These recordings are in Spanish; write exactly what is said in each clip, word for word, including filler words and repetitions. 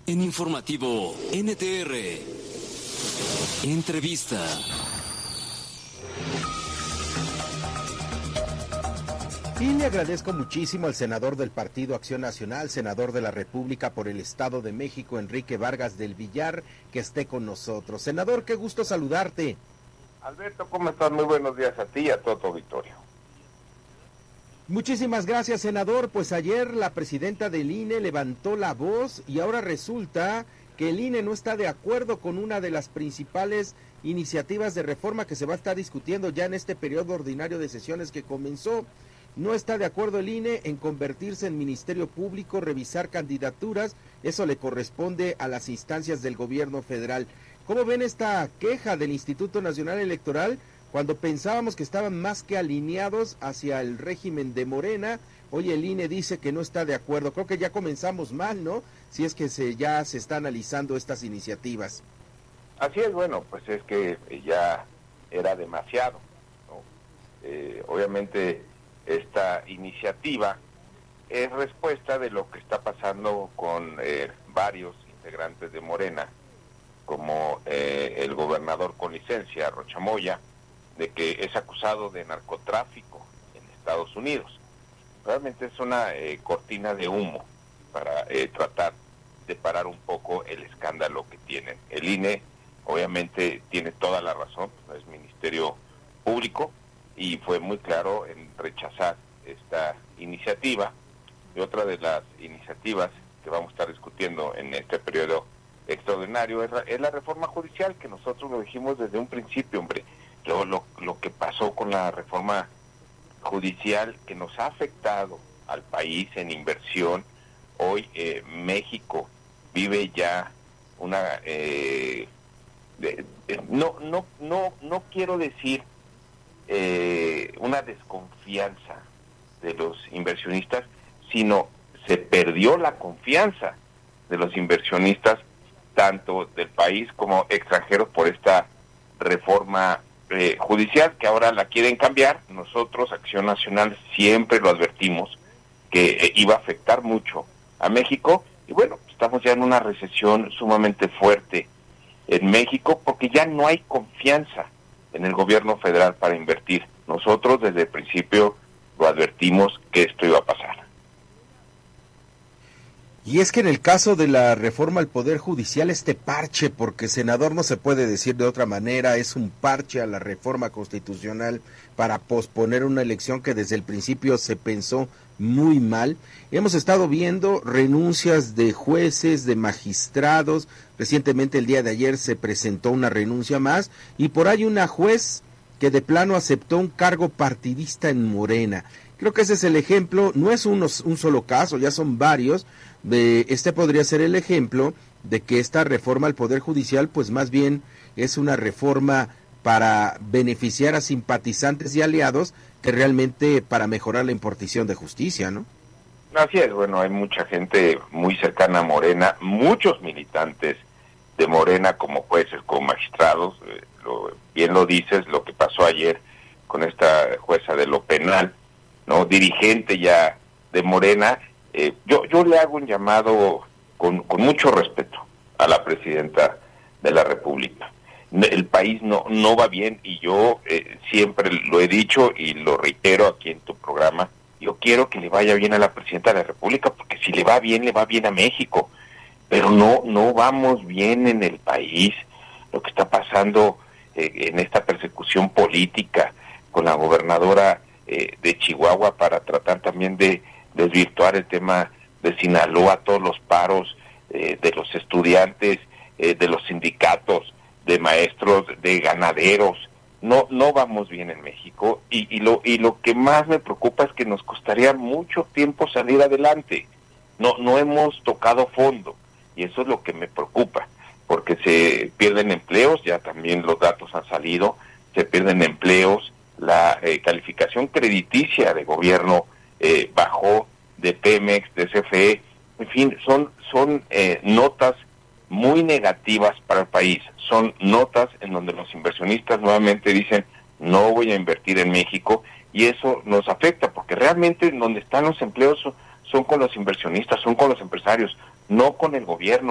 En Informativo N T R, entrevista. Y le agradezco muchísimo al senador del Partido Acción Nacional, senador de la República por el Estado de México, Enrique Vargas del Villar, que esté con nosotros. Senador, qué gusto saludarte. Alberto, ¿cómo estás? Muy buenos días a ti y a todo tu auditorio. Muchísimas gracias, senador. Pues ayer la presidenta del I N E levantó la voz y ahora resulta que el I N E no está de acuerdo con una de las principales iniciativas de reforma que se va a estar discutiendo ya en este periodo ordinario de sesiones que comenzó. No está de acuerdo el I N E en convertirse en Ministerio Público, revisar candidaturas, eso le corresponde a las instancias del gobierno federal. ¿Cómo ven esta queja del Instituto Nacional Electoral cuando pensábamos que estaban más que alineados hacia el régimen de Morena? Hoy el I N E dice que no está de acuerdo. Creo que ya comenzamos mal, ¿no? Si es que se ya se está analizando estas iniciativas. Así es, bueno, pues es que ya era demasiado, ¿no? Eh, obviamente esta iniciativa es respuesta de lo que está pasando con eh, varios integrantes de Morena, como eh, el gobernador con licencia, Rocha Moya, de que es acusado de narcotráfico en Estados Unidos. Realmente es una eh, cortina de humo para eh, tratar de parar un poco el escándalo que tienen. El I N E obviamente tiene toda la razón, es Ministerio Público, y fue muy claro en rechazar esta iniciativa. Y otra de las iniciativas que vamos a estar discutiendo en este periodo extraordinario es la, es la reforma judicial, que nosotros lo dijimos desde un principio, hombre. Lo, lo, lo que pasó con la reforma judicial que nos ha afectado al país en inversión. Hoy eh, México vive ya una... Eh, de, de, no, no, no, no quiero decir eh, una desconfianza de los inversionistas, sino se perdió la confianza de los inversionistas, tanto del país como extranjeros, por esta reforma eh, judicial que ahora la quieren cambiar. Nosotros, Acción Nacional, siempre lo advertimos que eh, iba a afectar mucho a México, y bueno, estamos ya en una recesión sumamente fuerte en México porque ya no hay confianza en el gobierno federal para invertir. Nosotros desde el principio lo advertimos que esto iba a pasar. Y es que en el caso de la reforma al Poder Judicial, este parche, porque senador no se puede decir de otra manera, es un parche a la reforma constitucional para posponer una elección que desde el principio se pensó muy mal. Hemos estado viendo renuncias de jueces, de magistrados. Recientemente, el día de ayer, se presentó una renuncia más, y por ahí una juez que de plano aceptó un cargo partidista en Morena. Creo que ese es el ejemplo, no es unos, un solo caso, ya son varios. De este podría ser el ejemplo de que esta reforma al Poder Judicial, pues más bien es una reforma para beneficiar a simpatizantes y aliados que realmente para mejorar la impartición de justicia, ¿no? Así es, bueno, hay mucha gente muy cercana a Morena, muchos militantes de Morena como jueces, como magistrados, eh, lo, bien lo dices, lo que pasó ayer con esta jueza de lo penal, ¿no? Dirigente ya de Morena. Eh, yo, yo le hago un llamado con, con mucho respeto a la presidenta de la República. El país no, no va bien, y yo eh, siempre lo he dicho y lo reitero aquí en tu programa. Yo quiero que le vaya bien a la presidenta de la República, porque si le va bien, le va bien a México. Pero no, no vamos bien en el país. Lo que está pasando eh, en esta persecución política con la gobernadora eh, de Chihuahua para tratar también de desvirtuar el tema de Sinaloa, todos los paros eh, de los estudiantes, eh, de los sindicatos, de maestros, de ganaderos. No, no vamos bien en México, y, y lo y lo que más me preocupa es que nos costaría mucho tiempo salir adelante. No, no hemos tocado fondo, y eso es lo que me preocupa, porque se pierden empleos, ya también los datos han salido, se pierden empleos, la eh, calificación crediticia de gobierno eh, bajó, de Pemex, de C F E, en fin, son, son eh, notas muy negativas para el país. Son notas en donde los inversionistas nuevamente dicen, no voy a invertir en México, y eso nos afecta, porque realmente donde están los empleos son, son con los inversionistas, son con los empresarios, no con el gobierno.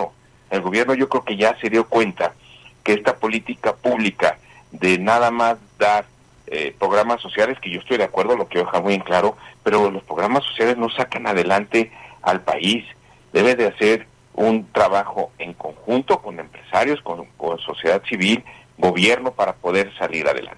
El gobierno yo creo que ya se dio cuenta que esta política pública de nada más dar eh, programas sociales, que yo estoy de acuerdo, lo quiero dejar muy en claro, pero los programas sociales no sacan adelante al país. Debe de hacer un trabajo en conjunto con empresarios, con, con sociedad civil, gobierno, para poder salir adelante.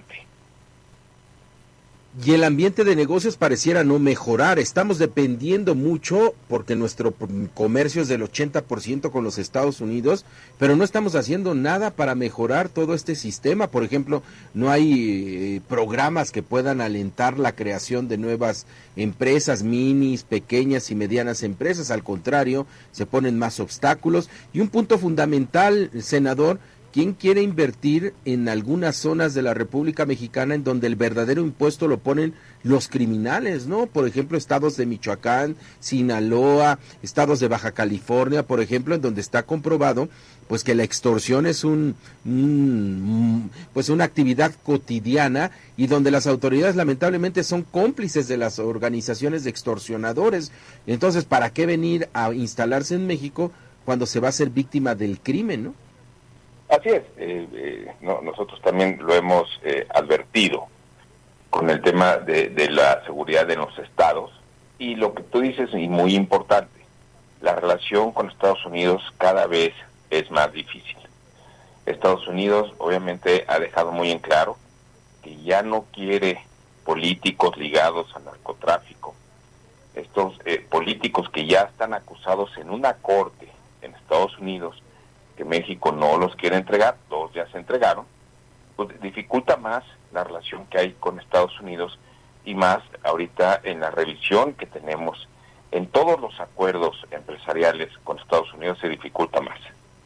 Y el ambiente de negocios pareciera no mejorar. Estamos dependiendo mucho, porque nuestro comercio es del ochenta por ciento con los Estados Unidos, pero no estamos haciendo nada para mejorar todo este sistema. Por ejemplo, no hay eh, programas que puedan alentar la creación de nuevas empresas, minis, pequeñas y medianas empresas. Al contrario, se ponen más obstáculos. Y un punto fundamental, senador, ¿quién quiere invertir en algunas zonas de la República Mexicana en donde el verdadero impuesto lo ponen los criminales, ¿no? Por ejemplo, estados de Michoacán, Sinaloa, estados de Baja California, por ejemplo, en donde está comprobado pues que la extorsión es un, un pues una actividad cotidiana y donde las autoridades lamentablemente son cómplices de las organizaciones de extorsionadores. Entonces, ¿para qué venir a instalarse en México cuando se va a ser víctima del crimen, no? Así es, eh, eh, no, nosotros también lo hemos eh, advertido con el tema de, de la seguridad en los estados, y lo que tú dices y muy importante, la relación con Estados Unidos cada vez es más difícil. Estados Unidos obviamente ha dejado muy en claro que ya no quiere políticos ligados al narcotráfico. Estos eh, políticos que ya están acusados en una corte en Estados Unidos, que México no los quiere entregar, dos ya se entregaron, pues dificulta más la relación que hay con Estados Unidos, y más ahorita en la revisión que tenemos en todos los acuerdos empresariales con Estados Unidos se dificulta más.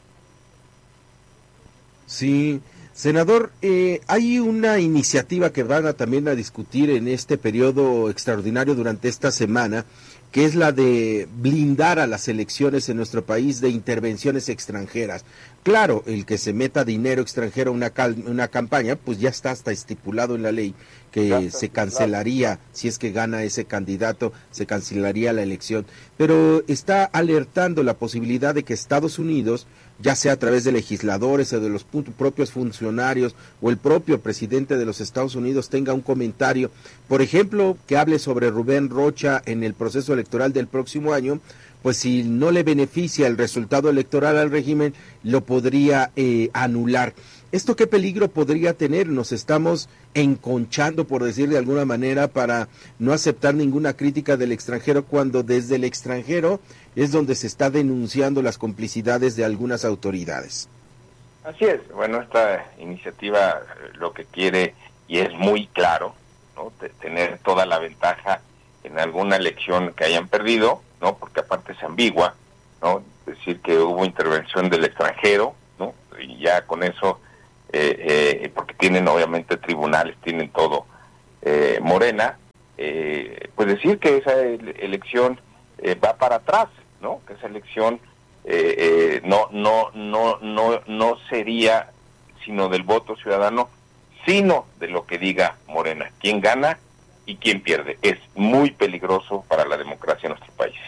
Sí, senador, eh, hay una iniciativa que van a también a discutir en este periodo extraordinario durante esta semana, que es la de blindar a las elecciones en nuestro país de intervenciones extranjeras. Claro, el que se meta dinero extranjero a una, cal- una campaña, pues ya está hasta estipulado en la ley que se cancelaría, si es que gana ese candidato, se cancelaría la elección. Pero está alertando la posibilidad de que Estados Unidos, ya sea a través de legisladores o de los pu- propios funcionarios o el propio presidente de los Estados Unidos, tenga un comentario, por ejemplo, que hable sobre Rubén Rocha en el proceso electoral del próximo año, pues si no le beneficia el resultado electoral al régimen, lo podría eh, anular. ¿Esto qué peligro podría tener? Nos estamos enconchando, por decir de alguna manera, para no aceptar ninguna crítica del extranjero, cuando desde el extranjero es donde se está denunciando las complicidades de algunas autoridades. Así es, bueno, esta iniciativa lo que quiere, y es muy claro, ¿no?, de tener toda la ventaja en alguna elección que hayan perdido, ¿no?, porque aparte es ambigua, ¿no?, decir que hubo intervención del extranjero, ¿no?, y ya con eso, eh, eh, porque tienen obviamente tribunales, tienen todo, eh, Morena, eh, pues decir que esa ele- elección eh, va para atrás, ¿no?, que esa elección eh, eh, no, no, no, no, no sería sino del voto ciudadano, sino de lo que diga Morena, quién gana y quién pierde. Es muy peligroso para la democracia en nuestro país.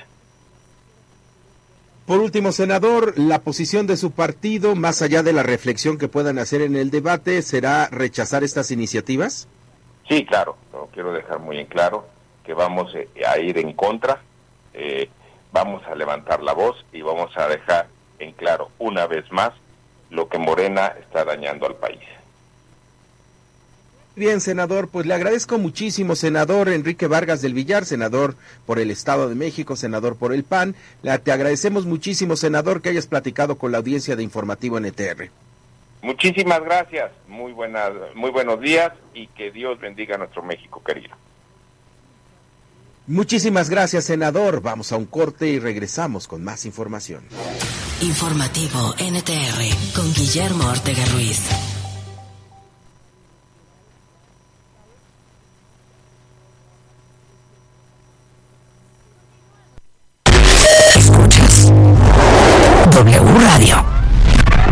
Por último, senador, la posición de su partido, más allá de la reflexión que puedan hacer en el debate, ¿será rechazar estas iniciativas? Sí, claro, lo quiero dejar muy en claro, que vamos eh, a ir en contra, eh, vamos a levantar la voz y vamos a dejar en claro una vez más lo que Morena está dañando al país. Bien, senador, pues le agradezco muchísimo, senador Enrique Vargas del Villar, senador por el Estado de México, senador por el P A N. La, te agradecemos muchísimo, senador, que hayas platicado con la audiencia de Informativo N T R. Muchísimas gracias, muy buenas, muy buenos días, y que Dios bendiga a nuestro México querido. Muchísimas gracias, senador. Vamos a un corte y regresamos con más información. Informativo N T R con Guillermo Ortega Ruiz.